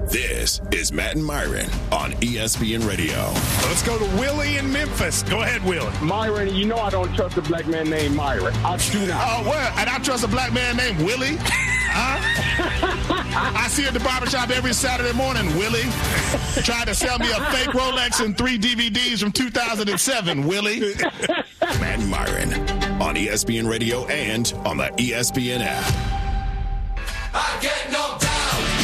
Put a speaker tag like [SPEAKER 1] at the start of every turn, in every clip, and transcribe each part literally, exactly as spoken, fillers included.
[SPEAKER 1] This is Matt and Myron on E S P N Radio.
[SPEAKER 2] Let's go to Willie in Memphis. Go ahead, Willie.
[SPEAKER 3] Myron, you know I don't trust a black man named Myron. I do not.
[SPEAKER 2] Oh, well, and I trust a black man named Willie. Huh? I see you at the barbershop every Saturday morning, Willie. Tried to sell me a fake Rolex and three D V Ds from two thousand seven, Willie.
[SPEAKER 1] Matt and Myron on E S P N Radio and on the E S P N app.
[SPEAKER 4] I get knocked down.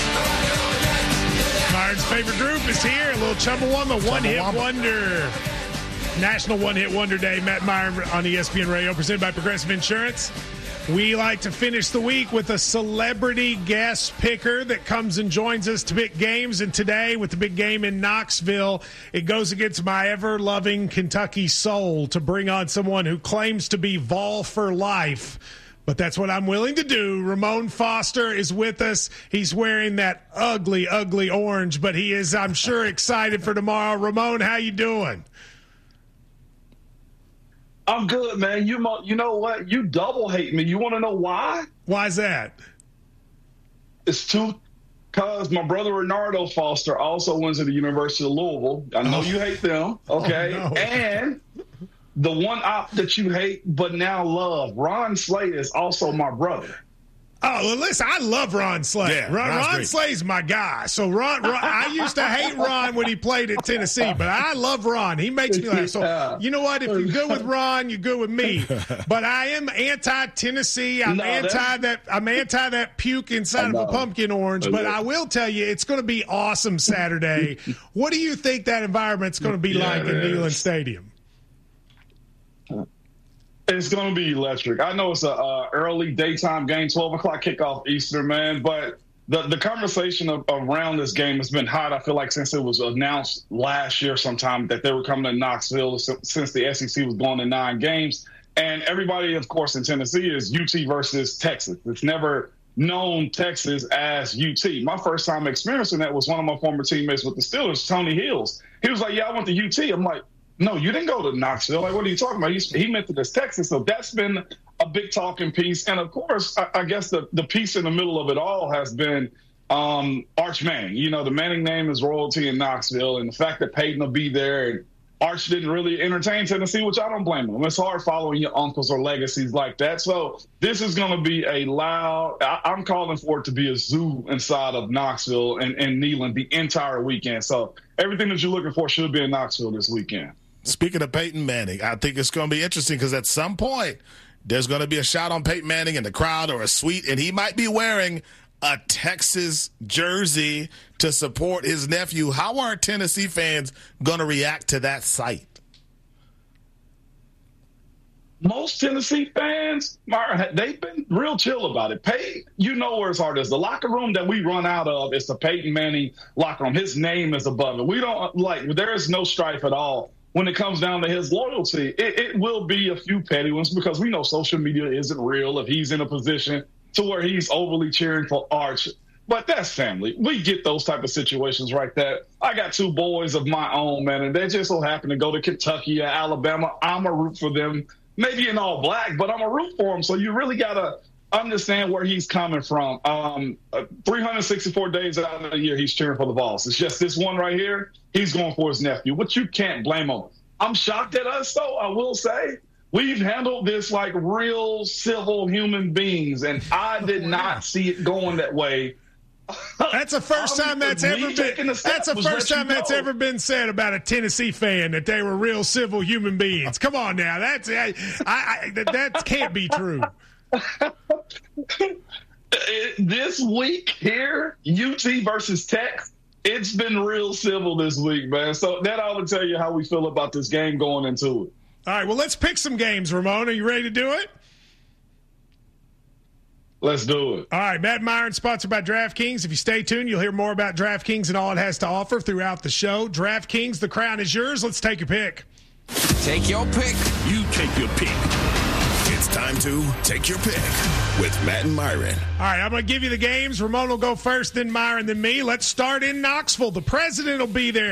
[SPEAKER 5] Myron's favorite group is here. A little Chumbawamba, one-hit wonder. National One-Hit Wonder Day. Matt Myron on E S P N Radio, presented by Progressive Insurance. We like to finish the week with a celebrity guest picker that comes and joins us to pick games. And today, with the big game in Knoxville, it goes against my ever-loving Kentucky soul to bring on someone who claims to be Vol for life. But that's what I'm willing to do. Ramon Foster is with us. He's wearing that ugly, ugly orange, but he is, I'm sure, excited for tomorrow. Ramon, how you doing?
[SPEAKER 6] I'm good, man. You mo- you know what? You double hate me. You want to know why?
[SPEAKER 5] Why is that?
[SPEAKER 6] It's two, because my brother Renardo Foster also went to the University of Louisville. I know
[SPEAKER 5] Oh.
[SPEAKER 6] you hate them, okay?
[SPEAKER 5] Oh, no.
[SPEAKER 6] And the one op that you hate but now love, Ron Slay, is also my brother.
[SPEAKER 5] Oh, well, listen, I love Ron Slay.
[SPEAKER 2] Yeah,
[SPEAKER 5] Ron,
[SPEAKER 2] Ron's
[SPEAKER 5] Ron
[SPEAKER 2] great.
[SPEAKER 5] Slay's my guy. So Ron, Ron, I used to hate Ron when he played at Tennessee, but I love Ron. He makes me laugh. So
[SPEAKER 6] Yeah.
[SPEAKER 5] you know what? If you're good with Ron, you're good with me. But I am anti-Tennessee. I'm
[SPEAKER 6] No,
[SPEAKER 5] anti
[SPEAKER 6] that's-
[SPEAKER 5] that. I'm anti that puke inside of a
[SPEAKER 6] know.
[SPEAKER 5] pumpkin orange.
[SPEAKER 6] I
[SPEAKER 5] But
[SPEAKER 6] know.
[SPEAKER 5] I will tell you, it's going to be awesome Saturday. What do you think that environment's going to be
[SPEAKER 6] Yeah,
[SPEAKER 5] like in
[SPEAKER 6] it
[SPEAKER 5] Neyland
[SPEAKER 6] is.
[SPEAKER 5] Stadium?
[SPEAKER 6] It's going to be electric. I know it's a uh, early daytime game, twelve o'clock kickoff Eastern, man, but the, the conversation of, around this game has been hot, I feel like, since it was announced last year sometime that they were coming to Knoxville since, since the S E C was going to nine games. And everybody, of course, in Tennessee is U T versus Texas. It's never known Texas as U T. My first time experiencing that was one of my former teammates with the Steelers, Tony Hills. He was like, yeah, I went to U T. I'm like, no, you didn't go to Knoxville. Like, what are you talking about? He, he meant to this Texas. So that's been a big talking piece. And, of course, I, I guess the, the piece in the middle of it all has been um, Arch Manning. You know, the Manning name is royalty in Knoxville. And the fact that Peyton will be there and Arch didn't really entertain Tennessee, which I don't blame him. It's hard following your uncles or legacies like that. So this is going to be a loud – I'm calling for it to be a zoo inside of Knoxville and, and Neyland the entire weekend. So everything that you're looking for should be in Knoxville this weekend.
[SPEAKER 2] Speaking of Peyton Manning, I think it's going to be interesting because at some point there's going to be a shot on Peyton Manning in the crowd or a suite, and he might be wearing a Texas jersey to support his nephew. How are Tennessee fans going to react to that sight?
[SPEAKER 6] Most Tennessee fans, they've been real chill about it. Peyton, you know where his heart is. The locker room that we run out of is the Peyton Manning locker room. His name is above it. We don't, like, there is no strife at all. When it comes down to his loyalty, it, it will be a few petty ones because we know social media isn't real if he's in a position to where he's overly cheering for Arch. But that's family. We get those type of situations right there. I got two boys of my own, man, and they just so happen to go to Kentucky or Alabama. I'm a root for them, maybe in all black, but I'm a root for them. So you really got to understand where he's coming from. Um, uh, three hundred sixty-four days out of the year, he's cheering for the Vols. It's just this one right here. He's going for his nephew, which you can't blame him. I'm shocked at us, though, I will say. We've handled this like real civil human beings, and I did not see it going that way.
[SPEAKER 5] That's the first time that's ever been. That's the first time that's ever been said about a Tennessee fan that they were real civil human beings. Come on now, that's I, I, that, that can't be true.
[SPEAKER 6] This week here, U T versus Tech, it's been real civil this week, man. So that ought to tell you how we feel about this game going into it.
[SPEAKER 5] All right, well, let's pick some games, Ramon. Are you ready to do it?
[SPEAKER 6] Let's do it.
[SPEAKER 5] All right, Matt Myron, sponsored by DraftKings. If you stay tuned, you'll hear more about DraftKings and all it has to offer throughout the show. DraftKings, the crown is yours. Let's take your pick.
[SPEAKER 4] Take your pick.
[SPEAKER 1] You take your pick. It's time to take your pick with Matt and Myron.
[SPEAKER 5] All right, I'm going to give you the games. Ramon will go first, then Myron, then me. Let's start in Knoxville. The president will be there.